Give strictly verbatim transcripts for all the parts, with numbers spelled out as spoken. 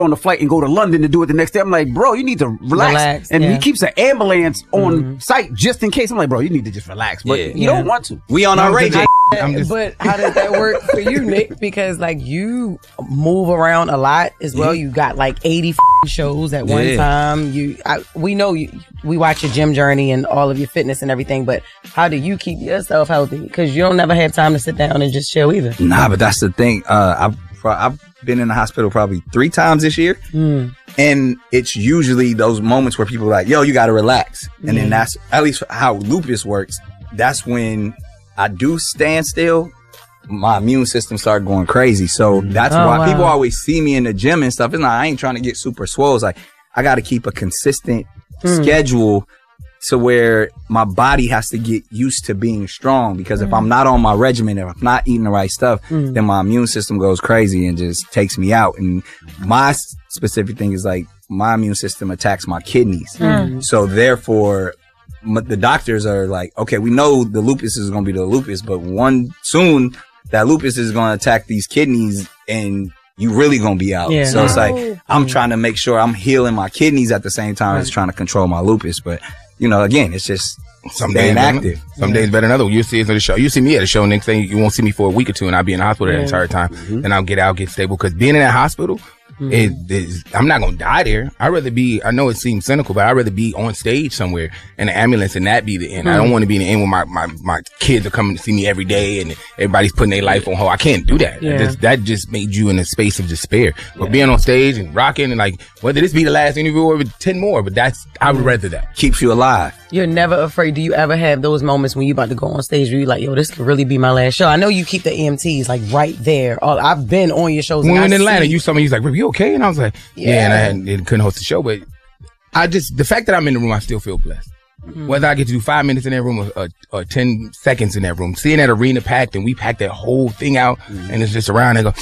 on the flight and go to London to do it the next day. I'm like, bro, you need to relax. relax and yeah. he keeps an ambulance on mm-hmm. site just in case. I'm like, bro, you need to just relax. But yeah. you yeah. don't want to. We on our Ray J. Just... But how does that work for you, Nick? Because like you move around a lot as well. Yeah. You got like eighty shows at one yeah. time. You, I, we know you. We watch your gym journey and all of your fitness and everything. But how do you keep yourself healthy? Because you don't never have time to sit down and just chill either. Nah, but that's the thing. Uh, I've I've been in the hospital probably three times this year, mm. and it's usually those moments where people are like, "Yo, you got to relax," and mm. then that's at least how lupus works. That's when I do stand still. My immune system started going crazy. So that's oh, why wow. people always see me in the gym and stuff. It's like, I ain't trying to get super swole. It's like, I got to keep a consistent mm. schedule to where my body has to get used to being strong. Because mm. if I'm not on my regimen, if I'm not eating the right stuff, mm. then my immune system goes crazy and just takes me out. And my specific thing is like, my immune system attacks my kidneys. Mm. So therefore, the doctors are like, okay, we know the lupus is going to be the lupus, but one soon that lupus is going to attack these kidneys and you really going to be out. Yeah. So it's like, I'm trying to make sure I'm healing my kidneys at the same time right. as trying to control my lupus. But, you know, again, it's just some days active. Some yeah. days better than others. You see us at the show. You see me at the show, next thing you won't see me for a week or two and I'll be in the hospital yeah. that entire time. Mm-hmm. Then I'll get out, get stable. Because being in that hospital, Mm-hmm. It, it, I'm not going to die there. I'd rather be, I know it seems cynical, but I'd rather be on stage somewhere in an ambulance and that be the end. Mm-hmm. I don't want to be in the end where my, my, my kids are coming to see me every day and everybody's putting their life on hold. I can't do that. Yeah. Just, that just made you in a space of despair. But yeah. being on stage and rocking and like, whether this be the last interview or ten more, but that's, I would rather that. Keeps you alive. You're never afraid. Do you ever have those moments when you about to go on stage where you're like, yo, this could really be my last show? I know you keep the E M Ts like right there. All, I've been on your shows. When we were in Atlanta, you saw me, he's like, "Are you okay?" And I was like, yeah, yeah and I hadn't, and couldn't host the show. But I just, the fact that I'm in the room, I still feel blessed. Mm-hmm. Whether I get to do five minutes in that room or, or, or ten seconds in that room, seeing that arena packed and we packed that whole thing out mm-hmm. and it's just around and go,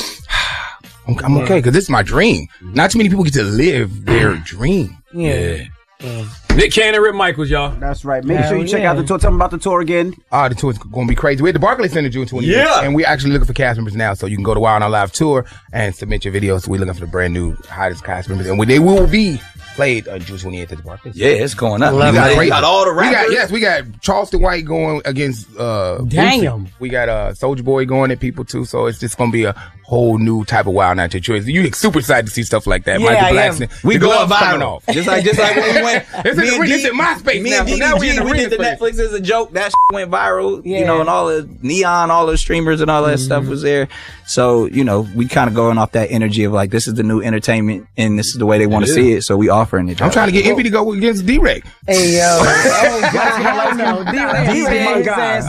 I'm, I'm yeah. okay because this is my dream. Mm-hmm. Not too many people get to live their dream. Yeah. yeah. yeah. Nick Cannon, Rip Michaels, y'all. That's right. Make Hell sure you check yeah. out the tour. Tell them about the tour again. Ah, uh, the tour's going to be crazy. We're at the Barclays Center June twentieth. Yeah. And we're actually looking for cast members now. So you can go to Wild on Live Tour and submit your videos. So we're looking for the brand new hottest cast members. And we, they will be played on June twentieth at the Barclays. Yeah, it's going up. We got, we got all the rappers. We got, yes, we got Charleston White going against uh Damn. Boosie. We got uh Soulja Boy going at people too. So it's just going to be a whole new type of Wild Night choice. You super excited to see stuff like that. Yeah, Michael Blackson. We going viral. Just like, just like when we went. It's in, it's in my space me now. And so now we in the we did the space. Netflix as a joke. That went viral. Yeah. You know, and all the Neon, all the streamers and all that mm-hmm. stuff was there. So, you know, we kind of going off that energy of like, this is the new entertainment and this is the way they want to see it. So we offering it. I'm trying to get Envy to go against D-Rake. Hey, yo. Oh, God. No, D-Rake my guy.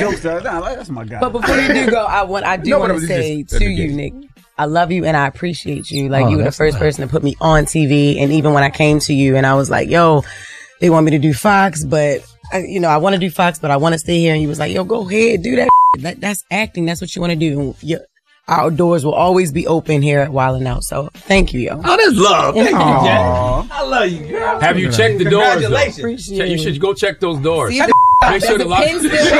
That's my guy. But before you do go, I want, I do no, want to say just, to you, Nick, I love you and I appreciate you. Like, oh, you were the first person to put me on T V. And even when I came to you and I was like, yo, they want me to do Fox, but I, you know, I want to do Fox, but I want to stay here. And you was like, yo, go ahead, do that. that that's acting. That's what you want to do. And your, our doors will always be open here at Wild 'N Out. So thank you, yo. Oh, that's love. Thank you, Jack. I love you, girl. Have you checked the doors? Congratulations. Check, you should go check those doors. See, Make sure the lock. pin still Jess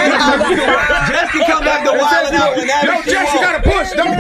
can come back to Wild 'N Out whenever No, Jess, you gotta push. Don't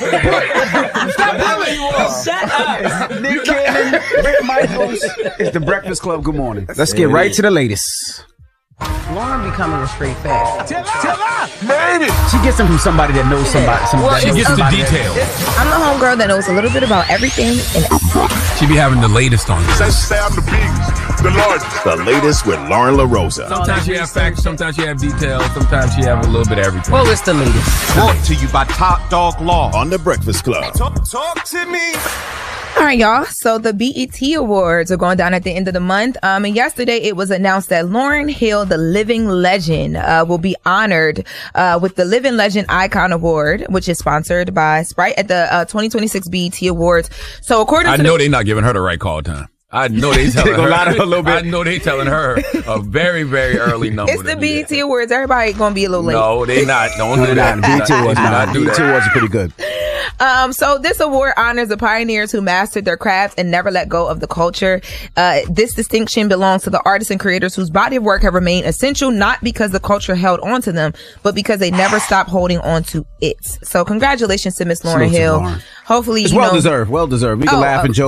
pull. Stop pulling. Shut up. Nick Cannon, Rick Michaels. It's the Breakfast Club. Good morning. Let's get right to the latest. Lauren becoming a straight fat. Tell her, tell her. Made it. She gets them from somebody that knows somebody. somebody Well, she that gets the somebody details. I'm the homegirl that knows a little bit about everything and She be having the latest on this. Say I'm the biggest, the largest. The latest with Lauren LaRosa. Sometimes you have facts, sometimes you have details, sometimes you have a little bit of everything. Well, it's the latest. Brought to you by Top Dog Law on The Breakfast Club. Talk, talk to me. all right, y'all. So the B E T Awards are going down at the end of the month. Um, and yesterday it was announced that Lauryn Hill, the living legend, uh, will be honored, uh, with the Living Legend Icon Award, which is sponsored by Sprite at the, uh, twenty twenty-six B E T Awards. So according I to know the- they're not giving her the right call time. I know they telling her. a little bit. I know they telling her a very, very early number. It's the B E T Awards. Everybody gonna be a little late. No, they not. Don't do that. B E T Awards not do B E T that. Awards are pretty good. Um, so this award honors the pioneers who mastered their craft and never let go of the culture. Uh, this distinction belongs to the artists and creators whose body of work have remained essential, not because the culture held on to them, but because they never stopped holding on to it. So congratulations to Miss Lauren Hill. Lauren. Hopefully, it's you well know, deserved. Well deserved. We can oh, laugh uh, and joke